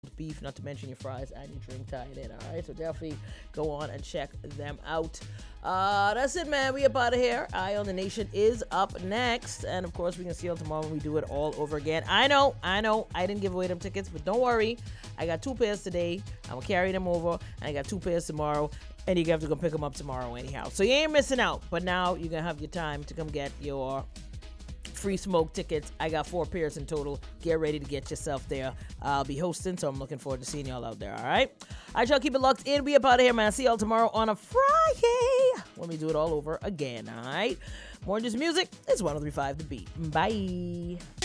beef, not to mention your fries and your drink tied in. All right, so definitely go on and check them out. That's it, man. We up out of here. Eye on the Nation is up next, and of course we can see you tomorrow when we do it all over again. I know, I didn't give away them tickets, but don't worry. I got 2 pairs today. I'm gonna carry them over, and I got 2 pairs tomorrow. And you have to go pick them up tomorrow anyhow. So you ain't missing out. But now you're going to have your time to come get your free smoke tickets. I got 4 pairs in total. Get ready to get yourself there. I'll be hosting, so I'm looking forward to seeing y'all out there, all right? I shall keep it locked in. We up out of here, man. See y'all tomorrow on a Friday when we do it all over again, all right? More just music. It's 103.5 The Beat. Bye.